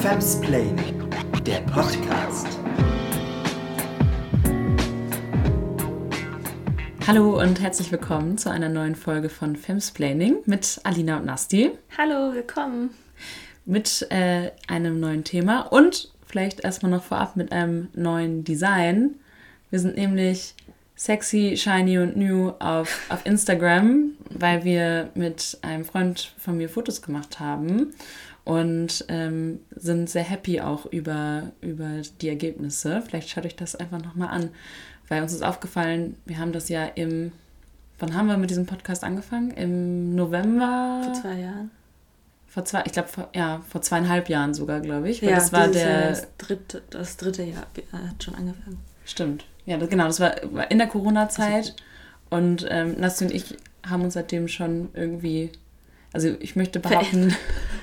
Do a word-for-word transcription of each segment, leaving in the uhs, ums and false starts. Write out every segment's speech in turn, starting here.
Femsplaining, der Podcast. Hallo und herzlich willkommen zu einer neuen Folge von Femsplaining mit Alina und Nasti. Hallo, willkommen. Mit äh, einem neuen Thema und vielleicht erstmal noch vorab mit einem neuen Design. Wir sind nämlich sexy, shiny und new auf, auf Instagram, weil wir mit einem Freund von mir Fotos gemacht haben und ähm, sind sehr happy auch über, über die Ergebnisse. Vielleicht schaut euch das einfach nochmal an, weil uns ist aufgefallen, wir haben das ja im, wann haben wir mit diesem Podcast angefangen? Im November? Vor zwei Jahren. Vor zwei, ich glaube, ja, vor zweieinhalb Jahren sogar, glaube ich. Weil ja, das war der Jahr das dritte, das dritte Jahr hat schon angefangen. Stimmt. Ja, das, genau, das war, war in der Corona-Zeit und ähm, Nasti und ich haben uns seitdem schon irgendwie, also ich möchte behaupten,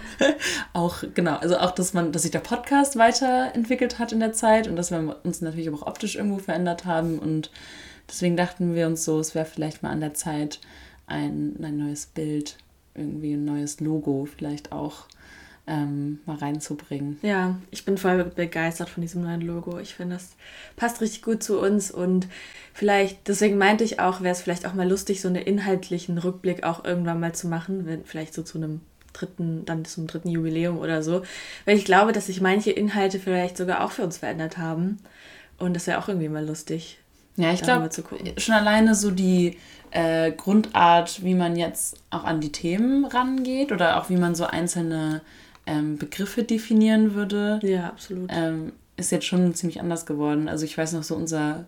auch, genau, also auch, dass man, dass sich der Podcast weiterentwickelt hat in der Zeit und dass wir uns natürlich auch optisch irgendwo verändert haben und deswegen dachten wir uns so, es wäre vielleicht mal an der Zeit, ein, ein neues Bild, irgendwie ein neues Logo vielleicht auch ähm, mal reinzubringen. Ja, ich bin voll begeistert von diesem neuen Logo. Ich finde, das passt richtig gut zu uns und vielleicht, deswegen meinte ich auch, wäre es vielleicht auch mal lustig, so einen inhaltlichen Rückblick auch irgendwann mal zu machen, wenn vielleicht so zu einem dritten, dann zum dritten Jubiläum oder so, weil ich glaube, dass sich manche Inhalte vielleicht sogar auch für uns verändert haben und das wäre auch irgendwie mal lustig. Ja, ich glaube, schon alleine so die äh, Grundart, wie man jetzt auch an die Themen rangeht oder auch wie man so einzelne ähm, Begriffe definieren würde, ja, absolut. Ähm, ist jetzt schon ziemlich anders geworden. Also ich weiß noch, so unser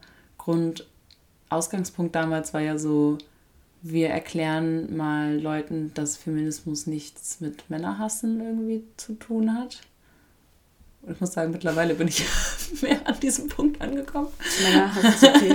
Grundausgangspunkt damals war ja so, wir erklären mal Leuten, dass Feminismus nichts mit Männerhassen irgendwie zu tun hat. Und ich muss sagen, mittlerweile bin ich mehr an diesem Punkt angekommen. Männerhass ist okay.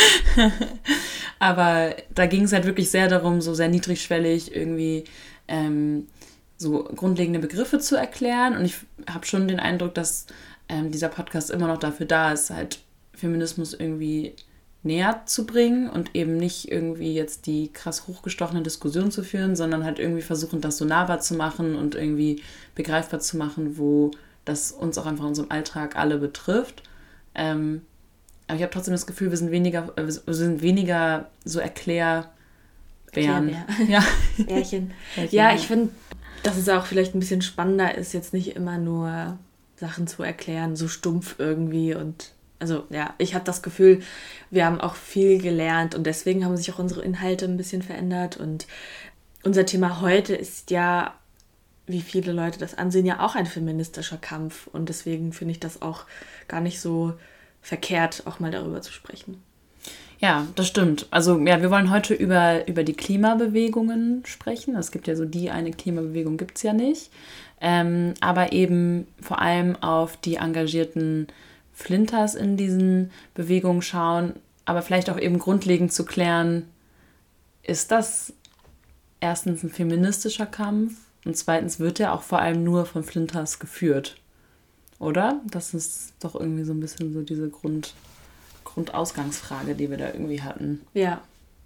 Aber da ging es halt wirklich sehr darum, so sehr niedrigschwellig irgendwie ähm, so grundlegende Begriffe zu erklären. Und ich habe schon den Eindruck, dass ähm, dieser Podcast immer noch dafür da ist, halt Feminismus irgendwie näher zu bringen und eben nicht irgendwie jetzt die krass hochgestochene Diskussion zu führen, sondern halt irgendwie versuchen, das so nahbar zu machen und irgendwie begreifbar zu machen, wo das uns auch einfach in unserem Alltag alle betrifft. Ähm, aber ich habe trotzdem das Gefühl, wir sind weniger, äh, wir sind weniger so Erklärbären. Erklärbär. Ja. Bärchen. Ja, ich finde, dass es auch vielleicht ein bisschen spannender ist, jetzt nicht immer nur Sachen zu erklären, so stumpf irgendwie und also ja, ich habe das Gefühl, wir haben auch viel gelernt und deswegen haben sich auch unsere Inhalte ein bisschen verändert und unser Thema heute ist ja, wie viele Leute das ansehen, ja auch ein feministischer Kampf und deswegen finde ich das auch gar nicht so verkehrt, auch mal darüber zu sprechen. Ja, das stimmt. Also ja, wir wollen heute über, über die Klimabewegungen sprechen. Es gibt ja so die eine Klimabewegung, gibt es ja nicht. Ähm, aber eben vor allem auf die engagierten Flinters in diesen Bewegungen schauen, aber vielleicht auch eben grundlegend zu klären, ist das erstens ein feministischer Kampf und zweitens wird er auch vor allem nur von Flinters geführt, oder? Das ist doch irgendwie so ein bisschen so diese Grund, Grundausgangsfrage, die wir da irgendwie hatten. Ja.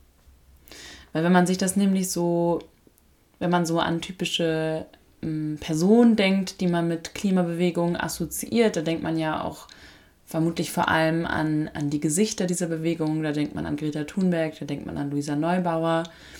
Weil wenn man sich das nämlich so, wenn man so an typische ähm, Personen denkt, die man mit Klimabewegungen assoziiert, da denkt man ja auch vermutlich vor allem an, an die Gesichter dieser Bewegung. Da denkt man an Greta Thunberg, da denkt man an Luisa Neubauer.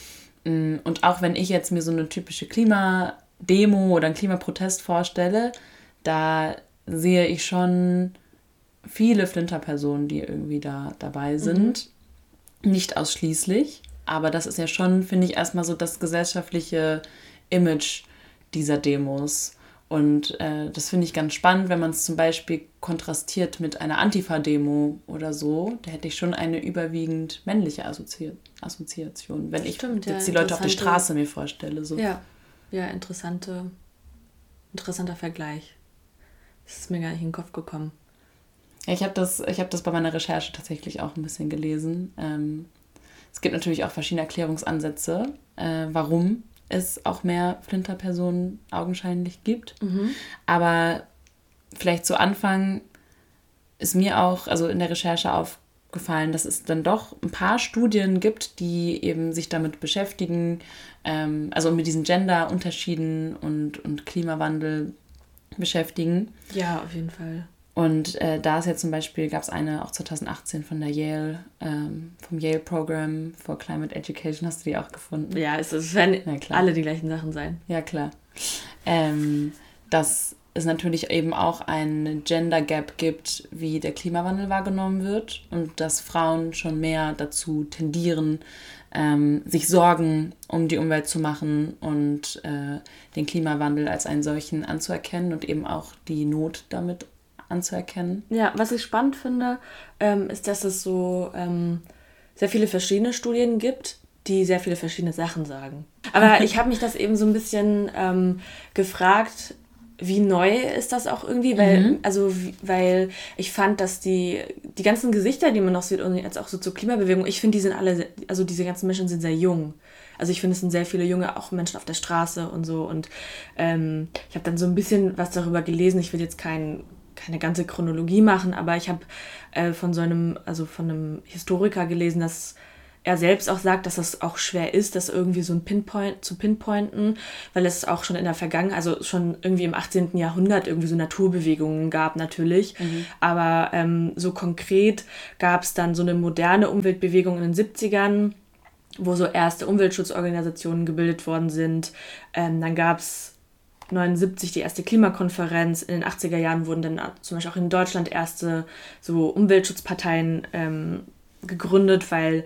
Und auch wenn ich jetzt mir so eine typische Klimademo oder einen Klimaprotest vorstelle, da sehe ich schon viele Flinter-Personen, die irgendwie da dabei sind. Mhm. Nicht ausschließlich, aber das ist ja schon, finde ich, erstmal so das gesellschaftliche Image dieser Demos. Und äh, das finde ich ganz spannend, wenn man es zum Beispiel kontrastiert mit einer Antifa-Demo oder so. Da hätte ich schon eine überwiegend männliche Assozi- Assoziation, wenn ich Stimmt, jetzt ja, die Leute auf der Straße mir vorstelle. So. Ja, ja interessante, interessanter Vergleich. Das ist mir gar nicht in den Kopf gekommen. Ja, ich habe das, ich hab das bei meiner Recherche tatsächlich auch ein bisschen gelesen. Ähm, es gibt natürlich auch verschiedene Erklärungsansätze, äh, warum es auch mehr Flinter-Personen augenscheinlich gibt. Mhm. Aber vielleicht zu Anfang ist mir auch, also in der Recherche aufgefallen, dass es dann doch ein paar Studien gibt, die eben sich damit beschäftigen, ähm, also mit diesen Gender-Unterschieden und, und Klimawandel beschäftigen. Ja, auf jeden Fall. Und äh, da ist jetzt zum Beispiel, gab es eine auch zwanzig achtzehn von der Yale, ähm, vom Yale Program for Climate Education, hast du die auch gefunden? Ja, es, es werden alle die gleichen Sachen sein. Ja, klar. Ähm, dass es natürlich eben auch ein Gender Gap gibt, wie der Klimawandel wahrgenommen wird und dass Frauen schon mehr dazu tendieren, ähm, sich Sorgen um die Umwelt zu machen und äh, den Klimawandel als einen solchen anzuerkennen und eben auch die Not damit anzuerkennen. Ja, was ich spannend finde, ähm, ist, dass es so ähm, sehr viele verschiedene Studien gibt, die sehr viele verschiedene Sachen sagen. Aber ich habe mich das eben so ein bisschen ähm, gefragt, wie neu ist das auch irgendwie, weil, mhm. also, weil ich fand, dass die, die ganzen Gesichter, die man noch sieht und jetzt auch so zur Klimabewegung, ich finde, die sind alle, also diese ganzen Menschen sind sehr jung. Also ich finde, es sind sehr viele junge, auch Menschen auf der Straße und so und ähm, ich habe dann so ein bisschen was darüber gelesen, ich will jetzt kein keine ganze Chronologie machen, aber ich habe äh, von so einem, also von einem Historiker gelesen, dass er selbst auch sagt, dass es auch schwer ist, das irgendwie so ein Pinpoint zu pinpointen, weil es auch schon in der Vergangenheit, also schon irgendwie im achtzehnten Jahrhundert irgendwie so Naturbewegungen gab natürlich, mhm. aber ähm, so konkret gab es dann so eine moderne Umweltbewegung in den siebzigern, wo so erste Umweltschutzorganisationen gebildet worden sind. Ähm, dann gab es neunundsiebzig die erste Klimakonferenz. In den achtziger Jahren wurden dann zum Beispiel auch in Deutschland erste so Umweltschutzparteien ähm, gegründet, weil,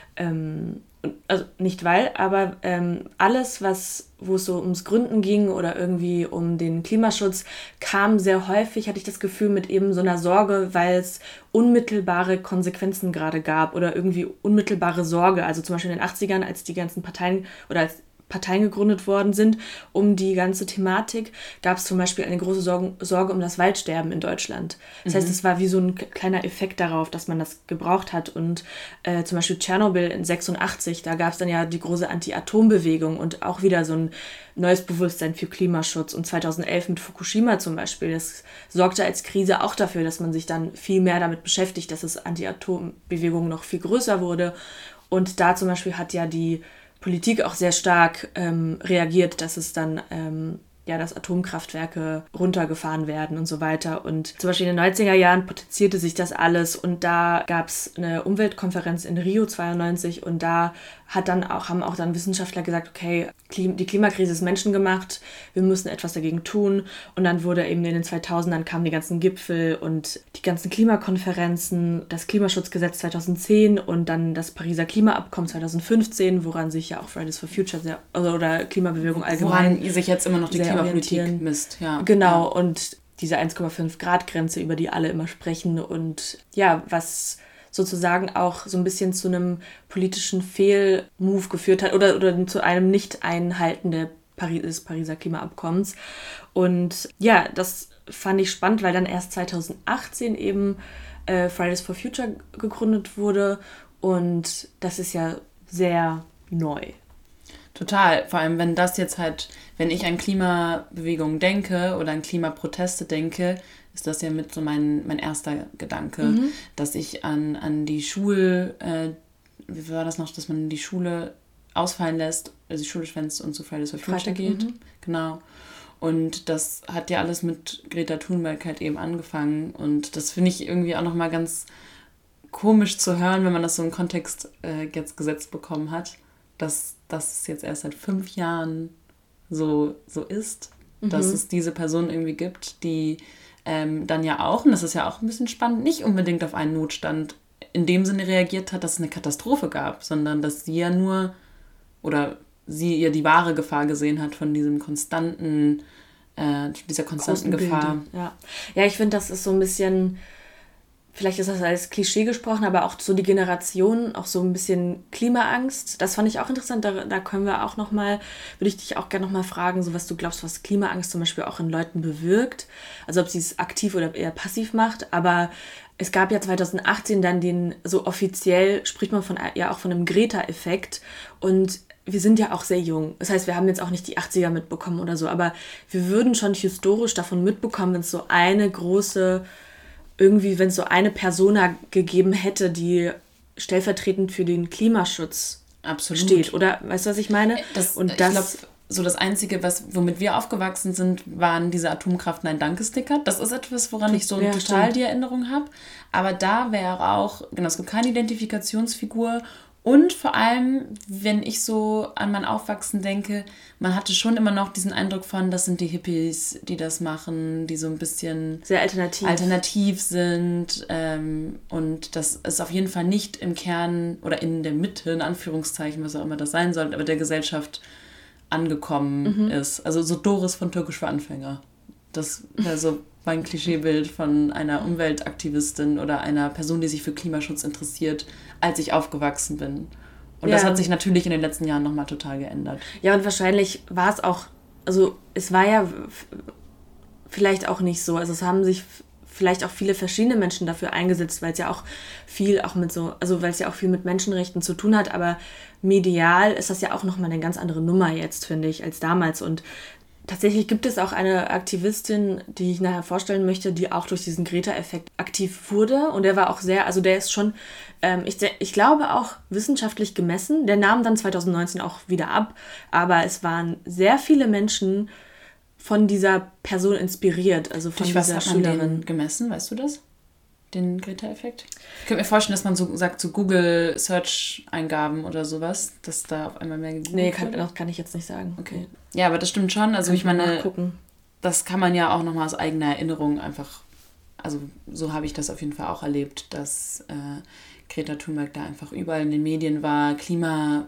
ähm, also nicht weil, aber ähm, alles, was, wo es so ums Gründen ging oder irgendwie um den Klimaschutz, kam sehr häufig, hatte ich das Gefühl, mit eben so einer Sorge, weil es unmittelbare Konsequenzen gerade gab oder irgendwie unmittelbare Sorge. Also zum Beispiel in den achtzigern, als die ganzen Parteien oder als Parteien gegründet worden sind, um die ganze Thematik, gab es zum Beispiel eine große Sorge, Sorge um das Waldsterben in Deutschland. Das mhm. heißt, es war wie so ein kleiner Effekt darauf, dass man das gebraucht hat. Und äh, zum Beispiel Tschernobyl in sechsundachtzig, da gab es dann ja die große Anti-Atom-Bewegung und auch wieder so ein neues Bewusstsein für Klimaschutz. Und zweitausendelf mit Fukushima zum Beispiel, das sorgte als Krise auch dafür, dass man sich dann viel mehr damit beschäftigt, dass es Anti-Atom-Bewegung noch viel größer wurde. Und da zum Beispiel hat ja die Politik auch sehr stark ähm, reagiert, dass es dann ähm, ja, dass Atomkraftwerke runtergefahren werden und so weiter. Und zum Beispiel in den neunziger Jahren potenzierte sich das alles und da gab es eine Umweltkonferenz in Rio zweiundneunzig und da hat dann auch, haben auch dann Wissenschaftler gesagt, okay, die Klimakrise ist menschengemacht, wir müssen etwas dagegen tun. Und dann wurde eben in den zweitausendern kamen die ganzen Gipfel und die ganzen Klimakonferenzen, das Klimaschutzgesetz zweitausendzehn und dann das Pariser Klimaabkommen zweitausendfünfzehn, woran sich ja auch Fridays for Future sehr, also, oder Klimabewegung allgemein woran sich jetzt immer noch die Klimapolitik misst. Ja. Genau, ja. Und diese eins Komma fünf Grad Grenze, über die alle immer sprechen und ja, was sozusagen auch so ein bisschen zu einem politischen Fehlmove geführt hat oder, oder zu einem Nicht-Einhalten der Paris, des Pariser Klimaabkommens. Und ja, das fand ich spannend, weil dann erst zweitausendachtzehn eben äh, Fridays for Future gegründet wurde und das ist ja sehr neu. Total, vor allem wenn das jetzt halt, wenn ich an Klimabewegungen denke oder an Klimaproteste denke, ist das ja mit so mein, mein erster Gedanke, mhm. dass ich an, an die Schul, äh, wie war das noch, dass man die Schule ausfallen lässt, also die Schule schwänzt und zu Fridays for Future Freitag, geht. Mhm. Genau. Und das hat ja alles mit Greta Thunberg halt eben angefangen und das finde ich irgendwie auch nochmal ganz komisch zu hören, wenn man das so im Kontext äh, jetzt gesetzt bekommen hat, dass das jetzt erst seit fünf Jahren so, so ist, mhm. dass es diese Person irgendwie gibt, die ähm, dann ja auch, und das ist ja auch ein bisschen spannend, nicht unbedingt auf einen Notstand in dem Sinne reagiert hat, dass es eine Katastrophe gab, sondern dass sie ja nur, oder sie ja die wahre Gefahr gesehen hat von diesem konstanten, äh, dieser konstanten Großen Gefahr. Bilde. Ja. ja, ich finde, das ist so ein bisschen, vielleicht ist das als Klischee gesprochen, aber auch so die Generation, auch so ein bisschen Klimaangst. Das fand ich auch interessant. Da, da können wir auch nochmal, würde ich dich auch gerne nochmal fragen, so was du glaubst, was Klimaangst zum Beispiel auch in Leuten bewirkt. Also ob sie es aktiv oder eher passiv macht. Aber es gab ja zweitausendachtzehn dann den, so offiziell spricht man von ja auch von einem Greta-Effekt. Und wir sind ja auch sehr jung. Das heißt, wir haben jetzt auch nicht die achtziger mitbekommen oder so. Aber wir würden schon historisch davon mitbekommen, wenn es so eine große irgendwie, wenn es so eine Persona gegeben hätte, die stellvertretend für den Klimaschutz Absolut. steht. Oder, weißt du, was ich meine? Das, und ich das glaube, so das Einzige, was, womit wir aufgewachsen sind, waren diese Atomkraft-Nein-Danke-Sticker. Das ist etwas, woran ich so Ja, total stimmt. die Erinnerung habe. Aber da wäre auch, genau, es gibt keine Identifikationsfigur. Und vor allem, wenn ich so an mein Aufwachsen denke, man hatte schon immer noch diesen Eindruck von, das sind die Hippies, die das machen, die so ein bisschen Sehr alternativ, alternativ sind. Ähm, und das ist auf jeden Fall nicht im Kern oder in der Mitte, in Anführungszeichen, was auch immer das sein soll, aber der Gesellschaft angekommen mhm. ist. Also so Doris von Türkisch für Anfänger. Das wäre so mein Klischeebild von einer Umweltaktivistin oder einer Person, die sich für Klimaschutz interessiert, als ich aufgewachsen bin. Und ja. das hat sich natürlich in den letzten Jahren nochmal total geändert. Ja, und wahrscheinlich war es auch, also es war ja f- vielleicht auch nicht so. Also es haben sich f- vielleicht auch viele verschiedene Menschen dafür eingesetzt, weil es ja auch viel auch mit so, also weil es ja auch viel mit Menschenrechten zu tun hat, aber medial ist das ja auch nochmal eine ganz andere Nummer jetzt, finde ich, als damals. Und tatsächlich gibt es auch eine Aktivistin, die ich nachher vorstellen möchte, die auch durch diesen Greta-Effekt aktiv wurde. Und der war auch sehr, also der ist schon, ähm, ich, ich glaube auch wissenschaftlich gemessen. Der nahm dann zwanzig neunzehn auch wieder ab. Aber es waren sehr viele Menschen von dieser Person inspiriert, also von durch dieser was hat man Schülerin. den gemessen, weißt du das? Den Greta-Effekt? Ich könnte mir vorstellen, dass man so sagt, so Google-Search-Eingaben oder sowas, dass da auf einmal mehr gegoogelt Nee, kann, wurde. das kann ich jetzt nicht sagen. Okay. Ja, aber das stimmt schon. Also Kann ich meine, nachgucken. Das kann man ja auch nochmal aus eigener Erinnerung einfach, also so habe ich das auf jeden Fall auch erlebt, dass äh, Greta Thunberg da einfach überall in den Medien war, Klima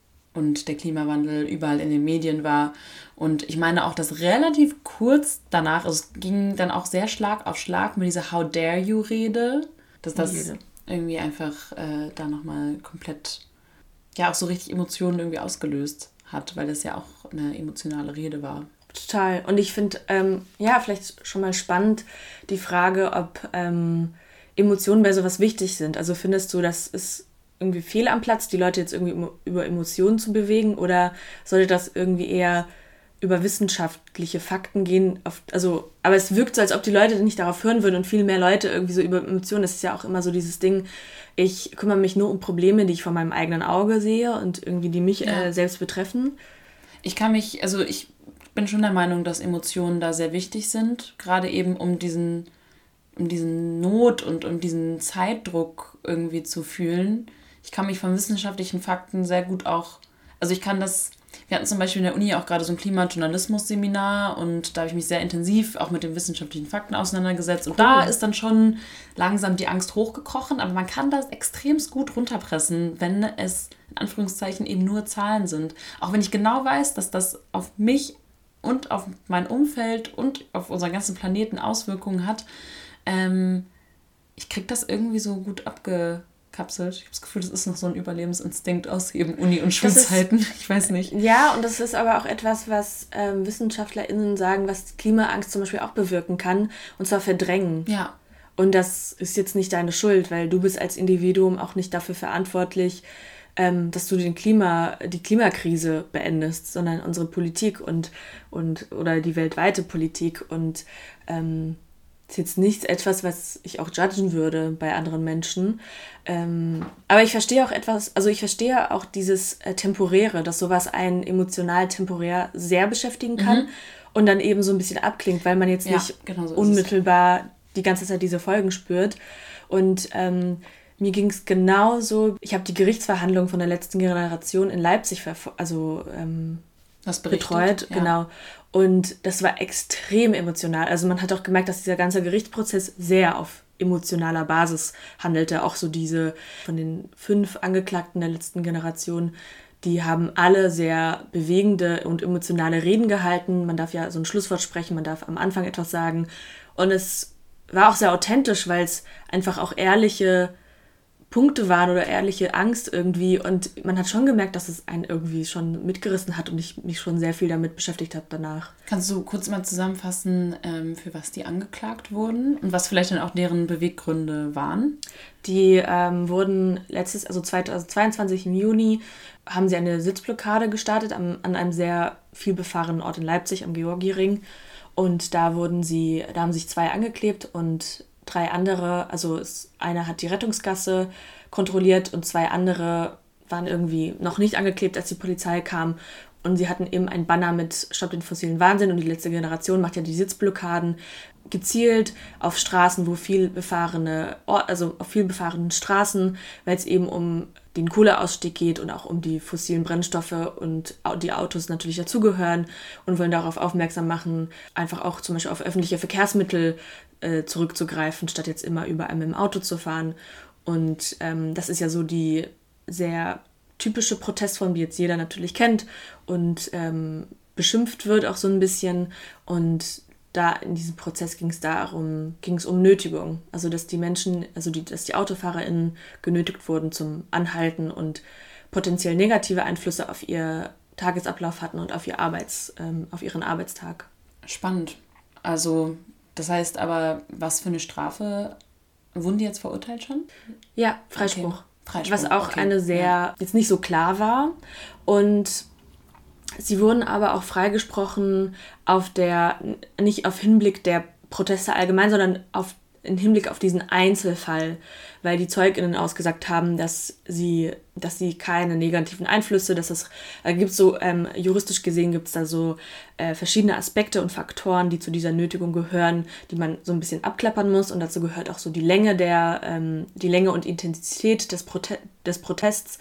und der Klimawandel überall in den Medien war. Und ich meine auch, dass relativ kurz danach, also es ging dann auch sehr Schlag auf Schlag mit dieser How dare you Rede, dass das Rede. irgendwie einfach äh, da nochmal komplett, ja auch so richtig Emotionen irgendwie ausgelöst hat, weil das ja auch eine emotionale Rede war. Total. Und ich finde, ähm, ja, vielleicht schon mal spannend die Frage, ob ähm, Emotionen bei sowas wichtig sind. Also findest du, das ist irgendwie fehl am Platz, die Leute jetzt irgendwie über Emotionen zu bewegen, oder sollte das irgendwie eher über wissenschaftliche Fakten gehen? Auf, also, aber es wirkt so, als ob die Leute nicht darauf hören würden und viel mehr Leute irgendwie so über Emotionen. Das ist ja auch immer so dieses Ding, ich kümmere mich nur um Probleme, die ich vor meinem eigenen Auge sehe und irgendwie die mich Ja. äh, selbst betreffen. Ich kann mich, also ich bin schon der Meinung, dass Emotionen da sehr wichtig sind, gerade eben um diesen, um diesen Not und um diesen Zeitdruck irgendwie zu fühlen. Ich kann mich von wissenschaftlichen Fakten sehr gut auch, also ich kann das, wir hatten zum Beispiel in der Uni auch gerade so ein Klimajournalismus-Seminar und da habe ich mich sehr intensiv auch mit den wissenschaftlichen Fakten auseinandergesetzt und cool. Da ist dann schon langsam die Angst hochgekrochen, aber man kann das extremst gut runterpressen, wenn es in Anführungszeichen eben nur Zahlen sind. Auch wenn ich genau weiß, dass das auf mich und auf mein Umfeld und auf unseren ganzen Planeten Auswirkungen hat, ähm, ich kriege das irgendwie so gut abgekapselt. Ich habe das Gefühl, das ist noch so ein Überlebensinstinkt aus eben Uni- und Schulzeiten. Ist, ich weiß nicht. Ja, und das ist aber auch etwas, was ähm, WissenschaftlerInnen sagen, was Klimaangst zum Beispiel auch bewirken kann, und zwar verdrängen. Ja. Und das ist jetzt nicht deine Schuld, weil du bist als Individuum auch nicht dafür verantwortlich, ähm, dass du den Klima, die Klimakrise beendest, sondern unsere Politik und, und oder die weltweite Politik. Und ähm, ist jetzt nichts etwas, was ich auch judgen würde bei anderen Menschen. Ähm, aber ich verstehe auch etwas, also ich verstehe auch dieses äh, Temporäre, dass sowas einen emotional temporär sehr beschäftigen kann mhm. und dann eben so ein bisschen abklingt, weil man jetzt ja, nicht genau so unmittelbar die ganze Zeit diese Folgen spürt. Und ähm, mir ging es genauso. Ich habe die Gerichtsverhandlung von der letzten Generation in Leipzig verfo- also ähm, betreut. Ja. Genau. Und das war extrem emotional. Also man hat auch gemerkt, dass dieser ganze Gerichtsprozess sehr auf emotionaler Basis handelte. Auch so diese von den fünf Angeklagten der letzten Generation, die haben alle sehr bewegende und emotionale Reden gehalten. Man darf ja so ein Schlusswort sprechen, man darf am Anfang etwas sagen. Und es war auch sehr authentisch, weil es einfach auch ehrliche Punkte waren oder ehrliche Angst irgendwie. Und man hat schon gemerkt, dass es einen irgendwie schon mitgerissen hat und ich mich schon sehr viel damit beschäftigt habe danach. Kannst du kurz mal zusammenfassen, ähm, für was die angeklagt wurden und was vielleicht dann auch deren Beweggründe waren? Die ähm, wurden letztes, also zweitausendzweiundzwanzig im Juni, haben sie eine Sitzblockade gestartet am, an einem sehr viel befahrenen Ort in Leipzig am Georgiring. Und da wurden sie, da haben sich zwei angeklebt und drei andere, also es, einer hat die Rettungsgasse kontrolliert und zwei andere waren irgendwie noch nicht angeklebt, als die Polizei kam. Und sie hatten eben ein Banner mit Stopp den fossilen Wahnsinn und die letzte Generation macht ja die Sitzblockaden gezielt auf Straßen, wo viel befahrene, also auf viel befahrenen Straßen, weil es eben um den Kohleausstieg geht und auch um die fossilen Brennstoffe und die Autos natürlich dazugehören und wollen darauf aufmerksam machen, einfach auch zum Beispiel auf öffentliche Verkehrsmittel äh, zurückzugreifen, statt jetzt immer überall mit dem Auto zu fahren. Und ähm, das ist ja so die sehr typische Protestform, die jetzt jeder natürlich kennt und ähm, beschimpft wird auch so ein bisschen. Und da in diesem Prozess ging es darum, ging es um Nötigung. Also dass die Menschen, also die, dass die AutofahrerInnen genötigt wurden zum Anhalten und potenziell negative Einflüsse auf ihr Tagesablauf hatten und auf ihr Arbeits, ähm, auf ihren Arbeitstag. Spannend. Also das heißt aber, was für eine Strafe wurden die jetzt verurteilt schon? Ja, Freispruch. Okay. Freispruch. Was auch okay. eine sehr, ja. jetzt nicht so klar war. Und sie wurden aber auch freigesprochen auf der, nicht auf Hinblick der Proteste allgemein, sondern auf, im Hinblick auf diesen Einzelfall, weil die ZeugInnen ausgesagt haben, dass sie, dass sie keine negativen Einflüsse, dass es, da gibt es so, ähm, juristisch gesehen gibt es da so äh, verschiedene Aspekte und Faktoren, die zu dieser Nötigung gehören, die man so ein bisschen abklappern muss, und dazu gehört auch so die Länge der, ähm, die Länge und Intensität des, Prote- des Protests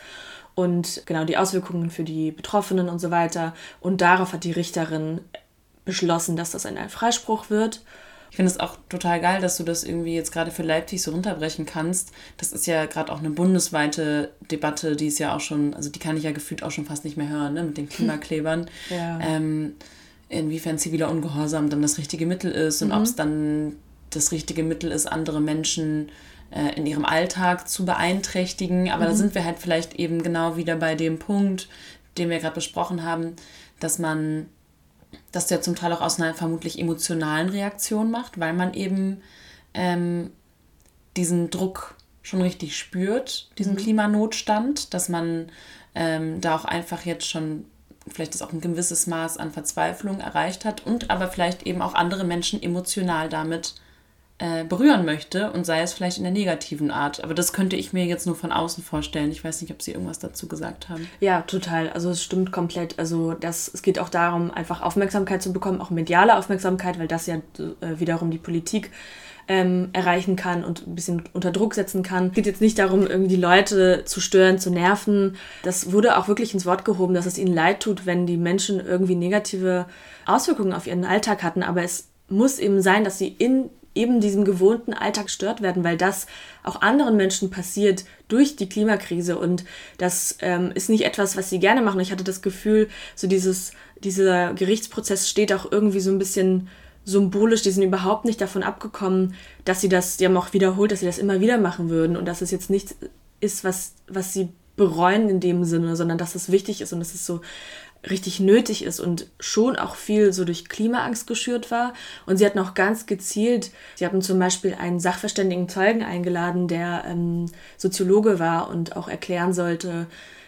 und genau die Auswirkungen für die Betroffenen und so weiter, und darauf hat die Richterin beschlossen, dass das ein Freispruch wird. Ich finde es auch total geil, dass du das irgendwie jetzt gerade für Leipzig so runterbrechen kannst. Das ist ja gerade auch eine bundesweite Debatte, die ist ja auch schon, also die kann ich ja gefühlt auch schon fast nicht mehr hören, ne, mit den Klimaklebern. Ja. Ähm, inwiefern ziviler Ungehorsam dann das richtige Mittel ist und mhm. ob es dann das richtige Mittel ist, andere Menschen äh, in ihrem Alltag zu beeinträchtigen. Aber mhm. da sind wir halt vielleicht eben genau wieder bei dem Punkt, den wir gerade besprochen haben, dass man das der zum Teil auch aus einer vermutlich emotionalen Reaktion macht, weil man eben ähm, diesen Druck schon richtig spürt, diesen mhm. Klimanotstand, dass man ähm, da auch einfach jetzt schon vielleicht ist auch ein gewisses Maß an Verzweiflung erreicht hat und aber vielleicht eben auch andere Menschen emotional damit äh, berühren möchte und sei es vielleicht in der negativen Art. Aber das könnte ich mir jetzt nur von außen vorstellen. Ich weiß nicht, ob Sie irgendwas dazu gesagt haben. Ja, total. Also es stimmt komplett. Also das, es geht auch darum, einfach Aufmerksamkeit zu bekommen, auch mediale Aufmerksamkeit, weil das ja äh, wiederum die Politik ähm, erreichen kann und ein bisschen unter Druck setzen kann. Es geht jetzt nicht darum, irgendwie die Leute zu stören, zu nerven. Das wurde auch wirklich ins Wort gehoben, dass es ihnen leid tut, wenn die Menschen irgendwie negative Auswirkungen auf ihren Alltag hatten. Aber es muss eben sein, dass sie in eben diesem gewohnten Alltag gestört werden, weil das auch anderen Menschen passiert durch die Klimakrise, und das ähm, ist nicht etwas, was sie gerne machen. Ich hatte das Gefühl, so dieses, dieser Gerichtsprozess steht auch irgendwie so ein bisschen symbolisch, die sind überhaupt nicht davon abgekommen, dass sie das, die haben auch wiederholt, dass sie das immer wieder machen würden und dass es jetzt nichts ist, was, was sie bereuen in dem Sinne, sondern dass es wichtig ist und dass es so richtig nötig ist und schon auch viel so durch Klimaangst geschürt war. Und sie hatten auch ganz gezielt, sie hatten zum Beispiel einen sachverständigen Zeugen eingeladen, der ähm, Soziologe war und auch erklären sollte,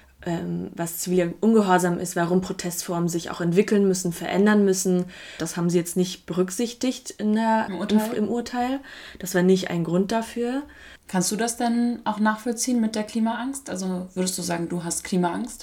ähm, was ziviler Ungehorsam ist, warum Protestformen sich auch entwickeln müssen, verändern müssen. Das haben sie jetzt nicht berücksichtigt in der, Im, Urteil? Im, im Urteil. Das war nicht ein Grund dafür. Kannst du das denn auch nachvollziehen mit der Klimaangst? Also würdest du sagen, du hast Klimaangst?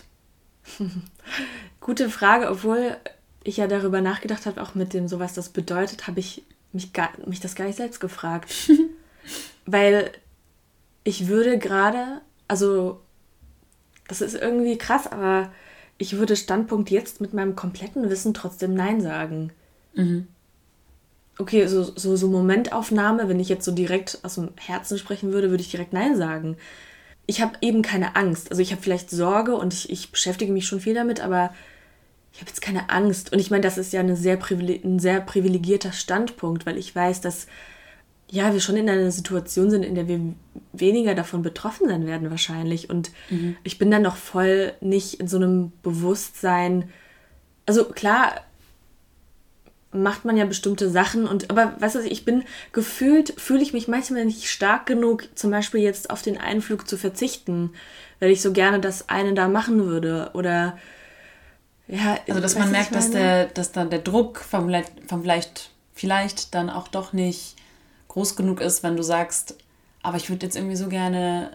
Gute Frage, obwohl ich ja darüber nachgedacht habe, auch mit dem, so was das bedeutet, habe ich mich, gar, mich das gar nicht selbst gefragt. Weil ich würde gerade, also das ist irgendwie krass, aber ich würde Standpunkt jetzt mit meinem kompletten Wissen trotzdem Nein sagen. Mhm. Okay, so, so, so Momentaufnahme, wenn ich jetzt so direkt aus dem Herzen sprechen würde, würde ich direkt Nein sagen. Ich habe eben keine Angst. Also ich habe vielleicht Sorge und ich, ich beschäftige mich schon viel damit, aber ich habe jetzt keine Angst. Und ich meine, das ist ja eine sehr privile- ein sehr privilegierter Standpunkt, weil ich weiß, dass ja, wir schon in einer Situation sind, in der wir weniger davon betroffen sein werden wahrscheinlich. Und mhm. ich bin dann noch voll nicht in so einem Bewusstsein. Also klar macht man ja bestimmte Sachen, und aber weißt du, ich bin gefühlt, fühle ich mich manchmal nicht stark genug, zum Beispiel jetzt auf den Einflug zu verzichten, weil ich so gerne das eine da machen würde. Oder ja, also dass man merkt, dass der, dass dann der Druck vom, vom vielleicht, vielleicht dann auch doch nicht groß genug ist, wenn du sagst, aber ich würde jetzt irgendwie so gerne,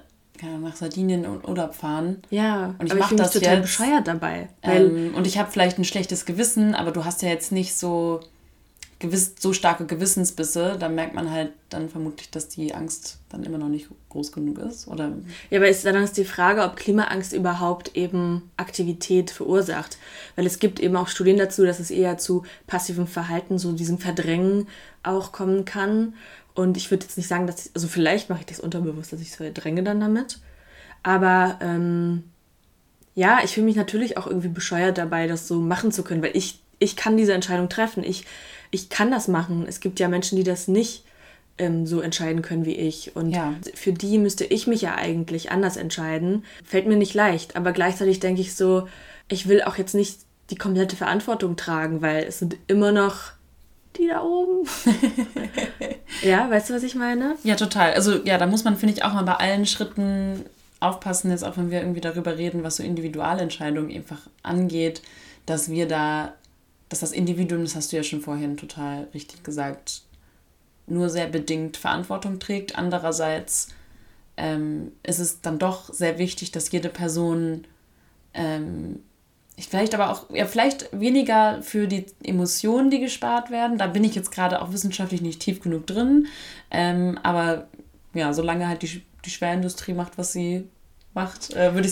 keine Ahnung, nach Sardinien und Urlaub fahren. Ja, und ich aber ich mache fühle mich das total jetzt, bescheuert dabei. Weil ähm, und ich habe vielleicht ein schlechtes Gewissen, aber du hast ja jetzt nicht so, gewiss, so starke Gewissensbisse. Da merkt man halt dann vermutlich, dass die Angst dann immer noch nicht groß genug ist. Oder? Ja, aber ist, dann ist die Frage, ob Klimaangst überhaupt eben Aktivität verursacht. Weil es gibt eben auch Studien dazu, dass es eher zu passivem Verhalten, so diesem Verdrängen auch kommen kann. Und ich würde jetzt nicht sagen, dass ich, also vielleicht mache ich das unterbewusst, dass ich es verdränge dann damit. Aber ähm, ja, ich fühle mich natürlich auch irgendwie bescheuert dabei, das so machen zu können, weil ich, ich kann diese Entscheidung treffen. Ich, ich kann das machen. Es gibt ja Menschen, die das nicht ähm, so entscheiden können wie ich. Und ja. für die müsste ich mich ja eigentlich anders entscheiden. Fällt mir nicht leicht. Aber gleichzeitig denke ich so, ich will auch jetzt nicht die komplette Verantwortung tragen, weil es sind immer noch die da oben. Ja, weißt du, was ich meine? Ja, total. Also ja, da muss man, finde ich, auch mal bei allen Schritten aufpassen, jetzt auch wenn wir irgendwie darüber reden, was so Individualentscheidungen einfach angeht, dass wir da, dass das Individuum, das hast du ja schon vorhin total richtig gesagt, nur sehr bedingt Verantwortung trägt. Andererseits ähm, ist es dann doch sehr wichtig, dass jede Person ähm, ich vielleicht aber auch, ja, vielleicht weniger für die Emotionen, die gespart werden. Da bin ich jetzt gerade auch wissenschaftlich nicht tief genug drin. Ähm, aber ja, solange halt die, die Schwerindustrie macht, was sie macht, äh, würde ich